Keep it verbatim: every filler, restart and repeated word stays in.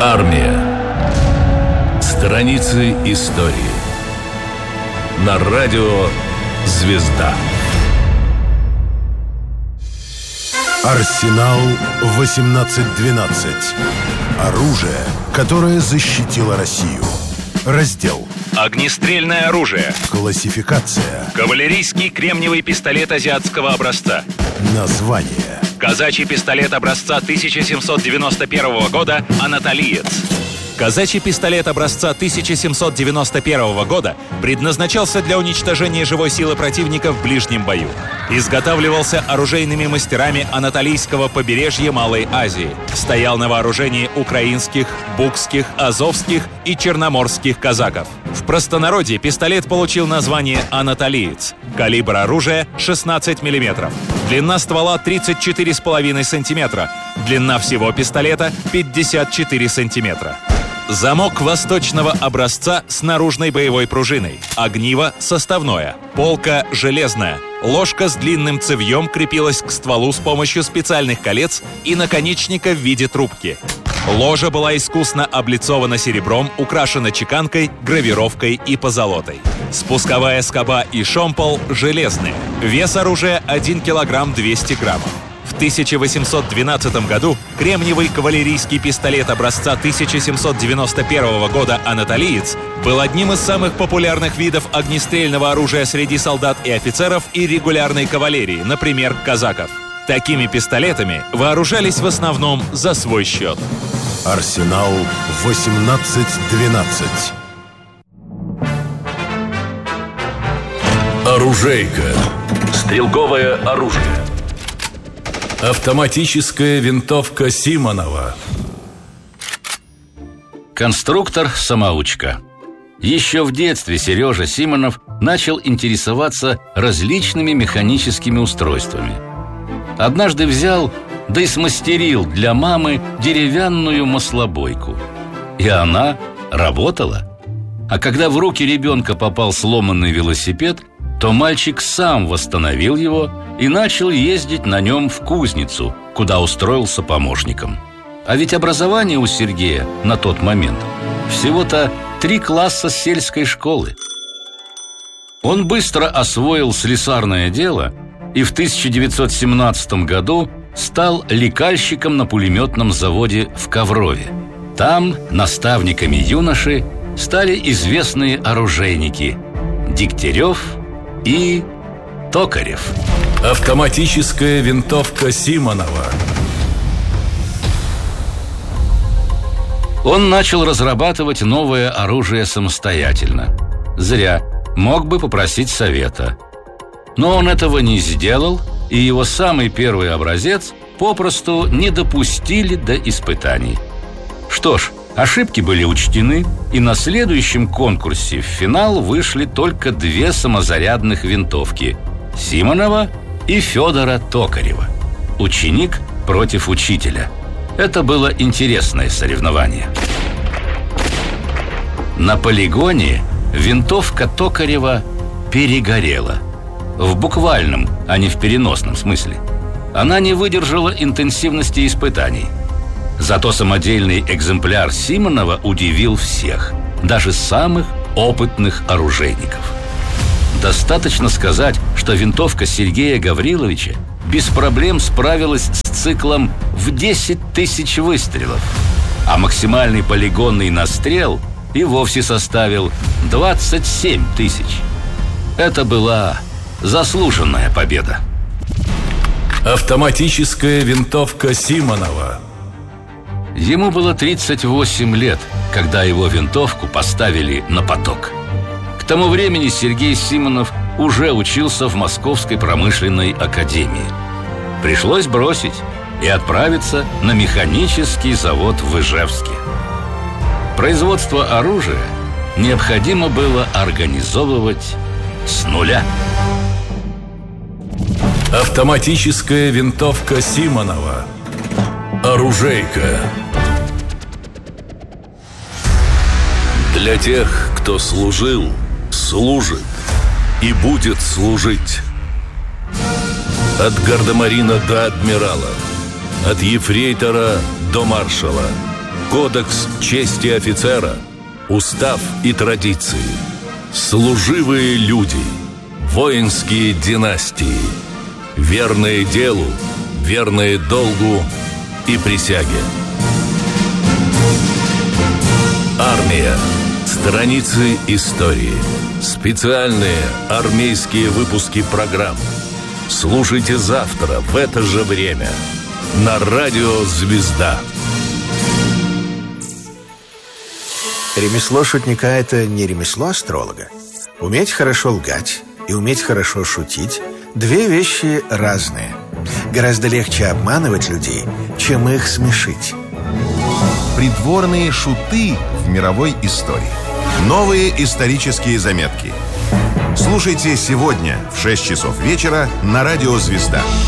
Армия. Страницы истории. На радио «Звезда». Арсенал восемнадцать двенадцать. Оружие, которое защитило Россию. Раздел: огнестрельное оружие. Классификация: кавалерийский кремниевый пистолет азиатского образца. Название: казачий пистолет образца тысяча семьсот девяносто первого года «Анатолиец». Казачий пистолет образца тысяча семьсот девяносто первого года предназначался для уничтожения живой силы противника в ближнем бою. Изготавливался оружейными мастерами Анатолийского побережья Малой Азии. Стоял на вооружении украинских, букских, азовских и черноморских казаков. В простонародье пистолет получил название «Анатолиец». Калибр оружия шестнадцать миллиметров. Длина ствола тридцать четыре с половиной сантиметра. Длина всего пистолета пятьдесят четыре сантиметра. Замок восточного образца с наружной боевой пружиной. Огниво составное. Полка железная. Ложка с длинным цевьем крепилась к стволу с помощью специальных колец и наконечника в виде трубки. Ложа была искусно облицована серебром, украшена чеканкой, гравировкой и позолотой. Спусковая скоба и шомпол железные. Вес оружия один килограмм двести граммов. В тысяча восемьсот двенадцатом году кремниевый кавалерийский пистолет образца тысяча семьсот девяносто первого года «Анатолиец» был одним из самых популярных видов огнестрельного оружия среди солдат и офицеров и регулярной кавалерии, например, казаков. Такими пистолетами вооружались в основном за свой счет. Арсенал восемнадцать двенадцать. Оружейка. Стрелковое оружие. Автоматическая винтовка Симонова. Конструктор-самоучка. Еще в детстве Сережа Симонов начал интересоваться различными механическими устройствами. Однажды взял, да и смастерил для мамы деревянную маслобойку. И она работала. А когда в руки ребенка попал сломанный велосипед, то мальчик сам восстановил его и начал ездить на нем в кузницу, куда устроился помощником. А ведь образование у Сергея на тот момент всего-то три класса сельской школы. Он быстро освоил слесарное дело и в тысяча девятьсот семнадцатом году стал лекальщиком на пулеметном заводе в Коврове. Там наставниками юноши стали известные оружейники Дегтярев и Токарев. Автоматическая винтовка Симонова. Он начал разрабатывать новое оружие самостоятельно. Зря. Мог бы попросить совета. Но он этого не сделал, и его самый первый образец попросту не допустили до испытаний. Что ж, ошибки были учтены, и на следующем конкурсе в финал вышли только две самозарядных винтовки – Симонова и Федора Токарева. Ученик против учителя. Это было интересное соревнование. На полигоне винтовка Токарева перегорела. В буквальном, а не в переносном смысле. Она не выдержала интенсивности испытаний. Зато самодельный экземпляр Симонова удивил всех, даже самых опытных оружейников. Достаточно сказать, что винтовка Сергея Гавриловича без проблем справилась с циклом в десять тысяч выстрелов, а максимальный полигонный настрел и вовсе составил двадцать семь тысяч. Это была заслуженная победа. Автоматическая винтовка Симонова. Ему было тридцать восемь лет, когда его винтовку поставили на поток. К тому времени Сергей Симонов уже учился в Московской промышленной академии. Пришлось бросить и отправиться на механический завод в Ижевске. Производство оружия необходимо было организовывать с нуля. Автоматическая винтовка Симонова. Оружейка. Для тех, кто служил, служит и будет служить. От гардемарина до адмирала, от ефрейтора до маршала. Кодекс чести офицера, устав и традиции, служивые люди, воинские династии, верные делу, верные долгу и присяге. Армия. Страницы истории. Специальные армейские выпуски программ. Слушайте завтра в это же время на радио «Звезда». Ремесло шутника – это не ремесло астролога. Уметь хорошо лгать и уметь хорошо шутить – две вещи разные. Гораздо легче обманывать людей, чем их смешить. Придворные шуты в мировой истории. Новые исторические заметки. Слушайте сегодня в шесть часов вечера на радио «Звезда».